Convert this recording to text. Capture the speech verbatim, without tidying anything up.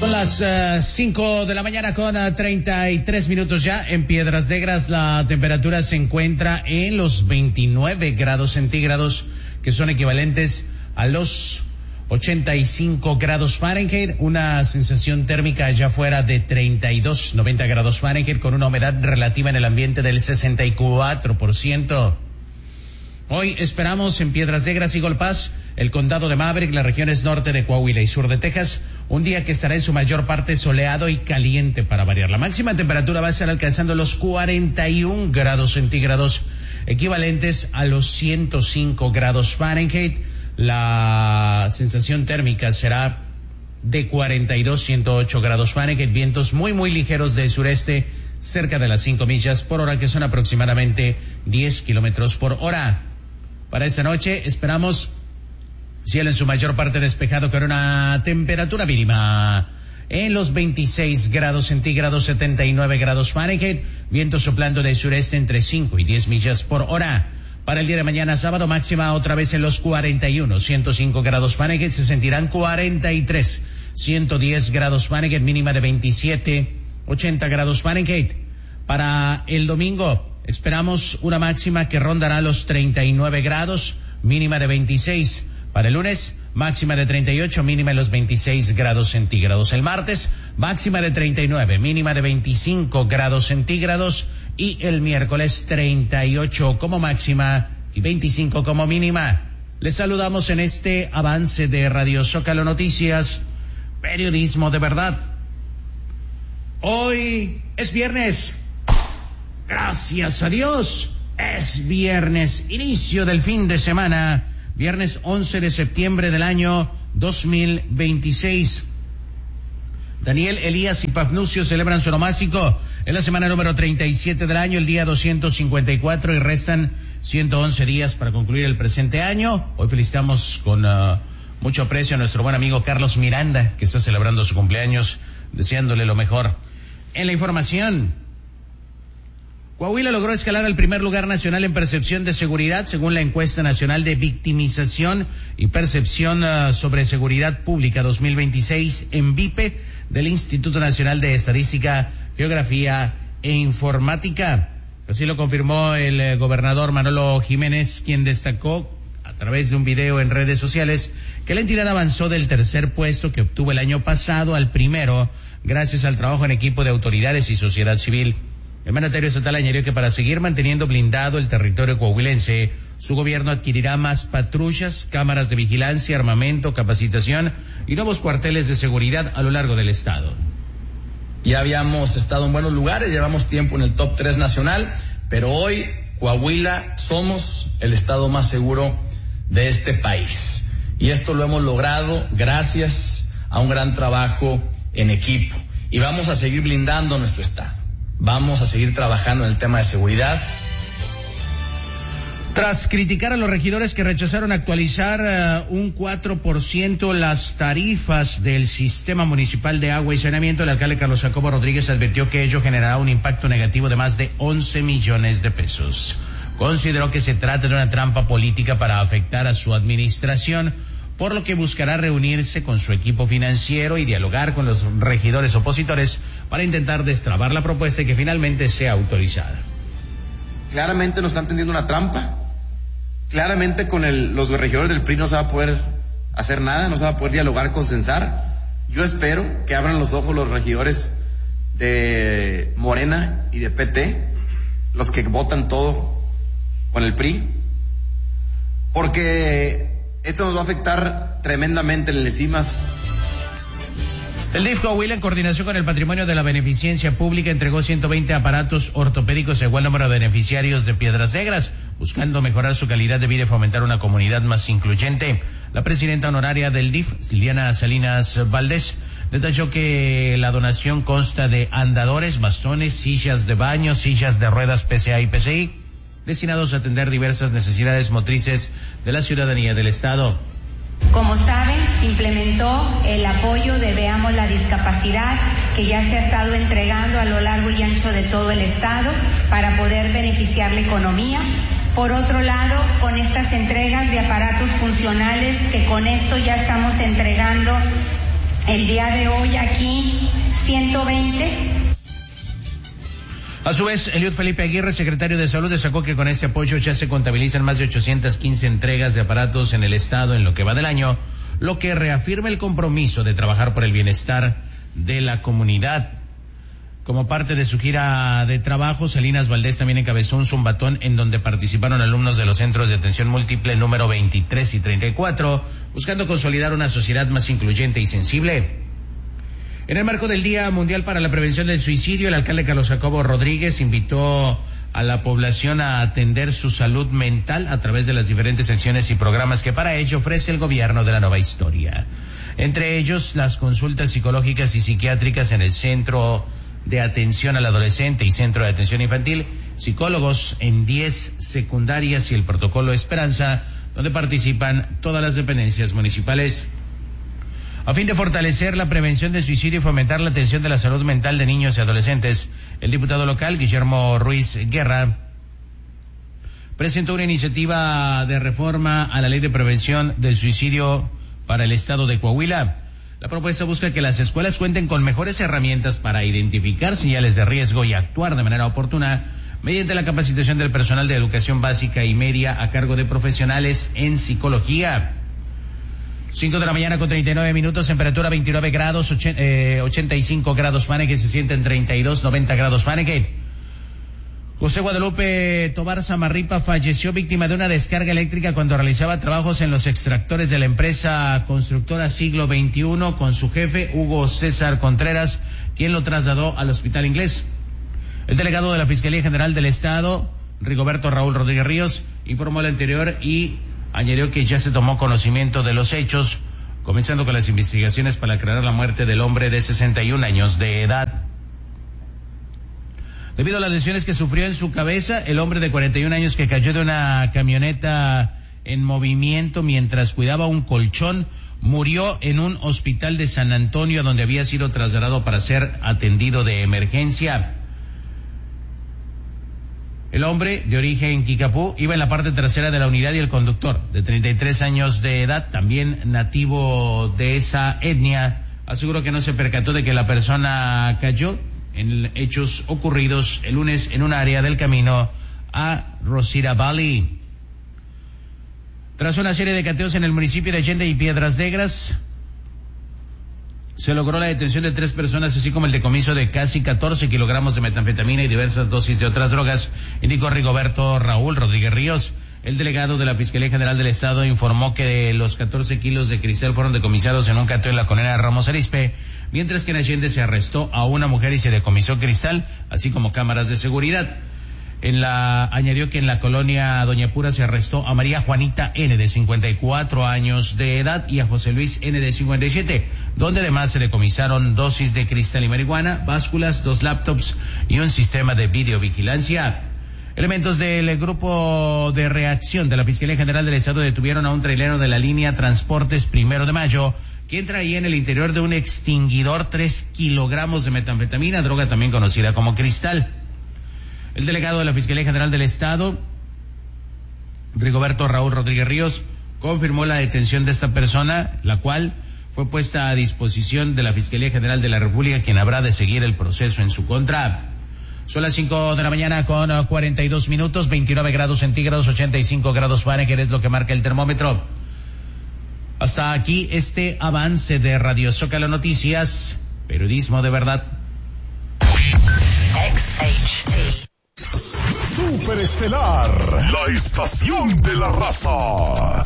Son las cinco uh, de la mañana con uh, treinta y tres minutos ya. En Piedras Negras la temperatura se encuentra en los veintinueve grados centígrados, que son equivalentes a los ochenta y cinco grados Fahrenheit. Una sensación térmica allá afuera de treinta y dos, noventa grados Fahrenheit, con una humedad relativa en el ambiente del sesenta y cuatro por ciento. Hoy esperamos en Piedras Negras y Eagle Pass, el condado de Maverick, las regiones norte de Coahuila y sur de Texas, un día que estará en su mayor parte soleado y caliente para variar. La máxima temperatura va a estar alcanzando los cuarenta y un grados centígrados, equivalentes a los ciento cinco grados Fahrenheit. La sensación térmica será de cuarenta y dos, ciento ocho grados Fahrenheit, vientos muy muy ligeros del sureste, cerca de las cinco millas por hora, que son aproximadamente diez kilómetros por hora. Para esta noche esperamos cielo en su mayor parte despejado, con una temperatura mínima en los veintiséis grados centígrados, setenta y nueve grados Fahrenheit, viento soplando del sureste entre cinco y diez millas por hora. Para el día de mañana sábado, máxima otra vez en los cuarenta y uno, ciento cinco grados Fahrenheit, se sentirán cuarenta y tres, ciento diez grados Fahrenheit, mínima de veintisiete, ochenta grados Fahrenheit. Para el domingo esperamos una máxima que rondará los treinta y nueve grados, mínima de veintiséis. Para el lunes, máxima de treinta y ocho, mínima de los veintiséis grados centígrados. El martes, máxima de treinta y nueve, mínima de veinticinco grados centígrados. Y el miércoles, treinta y ocho como máxima y veinticinco como mínima. Les saludamos en este avance de Radio Zócalo Noticias, periodismo de verdad. Hoy es viernes. Gracias a Dios, es viernes, inicio del fin de semana. Viernes once de septiembre del año dos mil veintiséis. Daniel, Elías y Pafnucio celebran su onomástico en la semana número treinta y siete del año, el día doscientos cincuenta y cuatro, y restan ciento once días para concluir el presente año. Hoy felicitamos con uh, mucho aprecio a nuestro buen amigo Carlos Miranda, que está celebrando su cumpleaños, deseándole lo mejor. En la información, Coahuila logró escalar al primer lugar nacional en percepción de seguridad, según la encuesta nacional de victimización y percepción uh, sobre seguridad pública dos mil veintiséis en V I P E del Instituto Nacional de Estadística, Geografía e Informática. Así lo confirmó el eh, gobernador Manolo Jiménez, quien destacó a través de un video en redes sociales que la entidad avanzó del tercer puesto que obtuvo el año pasado al primero, gracias al trabajo en equipo de autoridades y sociedad civil. El mandatario estatal añadió que para seguir manteniendo blindado el territorio coahuilense, su gobierno adquirirá más patrullas, cámaras de vigilancia, armamento, capacitación y nuevos cuarteles de seguridad a lo largo del estado. Ya habíamos estado en buenos lugares, llevamos tiempo en el top tres nacional, pero hoy Coahuila somos el estado más seguro de este país. Y esto lo hemos logrado gracias a un gran trabajo en equipo. Y vamos a seguir blindando nuestro estado. Vamos a seguir trabajando en el tema de seguridad. Tras criticar a los regidores que rechazaron actualizar uh, un cuatro por ciento las tarifas del sistema municipal de agua y saneamiento, el alcalde Carlos Jacobo Rodríguez advirtió que ello generará un impacto negativo de más de once millones de pesos. Consideró que se trata de una trampa política para afectar a su administración, por lo que buscará reunirse con su equipo financiero y dialogar con los regidores opositores para intentar destrabar la propuesta y que finalmente sea autorizada. Claramente nos están tendiendo una trampa. Claramente con el, los regidores del P R I no se va a poder hacer nada, no se va a poder dialogar, consensar. Yo espero que abran los ojos los regidores de Morena y de P T, los que votan todo con el P R I, porque esto nos va a afectar tremendamente en el ENCIMAS. El D I F Coahuila, en coordinación con el Patrimonio de la Beneficencia Pública, entregó ciento veinte aparatos ortopédicos a igual número de beneficiarios de Piedras Negras, buscando mejorar su calidad de vida y fomentar una comunidad más incluyente. La presidenta honoraria del D I F, Silviana Salinas Valdés, detalló que la donación consta de andadores, bastones, sillas de baño, sillas de ruedas P C A y P C I, destinados a atender diversas necesidades motrices de la ciudadanía del estado. Como saben, implementó el apoyo de Veamos la Discapacidad, que ya se ha estado entregando a lo largo y ancho de todo el estado para poder beneficiar la economía. Por otro lado, con estas entregas de aparatos funcionales, que con esto ya estamos entregando El día de hoy aquí, ciento veinte. A su vez, Eliud Felipe Aguirre, secretario de Salud, destacó que con este apoyo ya se contabilizan más de ochocientas quince entregas de aparatos en el estado en lo que va del año, lo que reafirma el compromiso de trabajar por el bienestar de la comunidad. Como parte de su gira de trabajo, Salinas Valdés también encabezó un zumbatón en donde participaron alumnos de los centros de atención múltiple número veintitrés y treinta y cuatro, buscando consolidar una sociedad más incluyente y sensible. En el marco del Día Mundial para la Prevención del Suicidio, el alcalde Carlos Jacobo Rodríguez invitó a la población a atender su salud mental a través de las diferentes acciones y programas que para ello ofrece el gobierno de la nueva historia. Entre ellos, las consultas psicológicas y psiquiátricas en el Centro de Atención al Adolescente y Centro de Atención Infantil, psicólogos en diez secundarias y el protocolo Esperanza, donde participan todas las dependencias municipales. A fin de fortalecer la prevención del suicidio y fomentar la atención de la salud mental de niños y adolescentes, el diputado local, Guillermo Ruiz Guerra, presentó una iniciativa de reforma a la Ley de Prevención del Suicidio para el Estado de Coahuila. La propuesta busca que las escuelas cuenten con mejores herramientas para identificar señales de riesgo y actuar de manera oportuna mediante la capacitación del personal de educación básica y media a cargo de profesionales en psicología. cinco de la mañana con treinta y nueve minutos, temperatura veintinueve grados, ochenta y cinco grados Fahrenheit, se sienten treinta y dos, noventa grados Fahrenheit. José Guadalupe Tobar Samarripa falleció víctima de una descarga eléctrica cuando realizaba trabajos en los extractores de la empresa constructora Siglo veintiuno con su jefe Hugo César Contreras, quien lo trasladó al Hospital Inglés. El delegado de la Fiscalía General del Estado, Rigoberto Raúl Rodríguez Ríos, informó lo anterior y añadió que ya se tomó conocimiento de los hechos, comenzando con las investigaciones para aclarar la muerte del hombre de sesenta y un años de edad. Debido a las lesiones que sufrió en su cabeza, el hombre de cuarenta y un años que cayó de una camioneta en movimiento mientras cuidaba un colchón, murió en un hospital de San Antonio donde había sido trasladado para ser atendido de emergencia. El hombre, de origen Kikapú, iba en la parte trasera de la unidad y el conductor, de treinta y tres años de edad, también nativo de esa etnia, aseguró que no se percató de que la persona cayó en hechos ocurridos el lunes en un área del camino a Rosita Valley. Tras una serie de cateos en el municipio de Allende y Piedras Negras, se logró la detención de tres personas, así como el decomiso de casi catorce kilogramos de metanfetamina y diversas dosis de otras drogas, indicó Rigoberto Raúl Rodríguez Ríos. El delegado de la Fiscalía General del Estado informó que los catorce kilos de cristal fueron decomisados en un cateo en la colonia Ramos Arizpe, mientras que en Allende se arrestó a una mujer y se decomisó cristal, así como cámaras de seguridad. En la, añadió que en la colonia Doña Pura se arrestó a María Juanita N, de cincuenta y cuatro años de edad, y a José Luis N, de cincuenta y siete, donde además se decomisaron dosis de cristal y marihuana, básculas, dos laptops y un sistema de videovigilancia. Elementos del grupo de reacción de la Fiscalía General del Estado detuvieron a un trailero de la línea Transportes Primero de Mayo, quien traía en el interior de un extinguidor tres kilogramos de metanfetamina, droga también conocida como cristal. El delegado de la Fiscalía General del Estado, Rigoberto Raúl Rodríguez Ríos, confirmó la detención de esta persona, la cual fue puesta a disposición de la Fiscalía General de la República, quien habrá de seguir el proceso en su contra. Son las cinco de la mañana con cuarenta y dos minutos, veintinueve grados centígrados, ochenta y cinco grados Fahrenheit es lo que marca el termómetro. Hasta aquí este avance de Radio Zócalo Noticias, periodismo de verdad. X H T Superestelar, la estación de la raza.